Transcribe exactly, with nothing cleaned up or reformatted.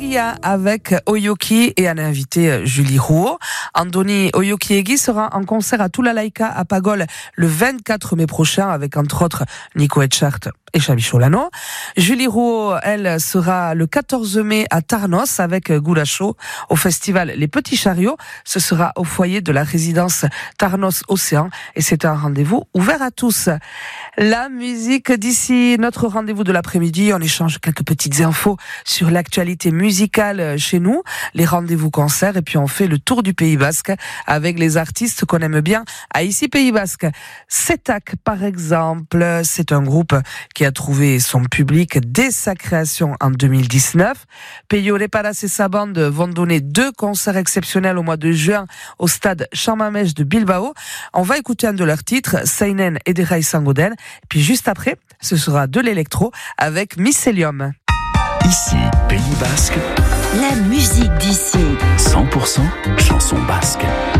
Alia avec Oyoki et un invité Julie Rouault. Andoni Oyokiegi sera en concert à Tula Laika à Pagol le vingt-quatre mai prochain avec entre autres Nico Etchart et Xabi Cholano. Julie Rouault, elle, sera le quatorze mai à Tarnos avec Goulacho au festival Les Petits Chariots. Ce sera au foyer de la résidence Tarnos Océan et c'est un rendez-vous ouvert à tous. La musique d'ici notre rendez-vous de l'après-midi, on échange quelques petites infos sur l'actualité musicale chez nous, les rendez-vous concerts et puis on fait le tour du Pays Basque avec les artistes qu'on aime bien à ici Pays Basque. Setak par exemple, c'est un groupe qui a trouvé son public dès sa création en deux mille dix-neuf. Peyo Leparas et sa bande vont donner deux concerts exceptionnels au mois de juin au stade Chamamèche de Bilbao. On va écouter un de leurs titres, Seinen et Derai Sangoden. Et puis juste après, ce sera de l'électro avec Mycelium. Ici, Pays Basque. La musique d'ici. cent pour cent chanson basque.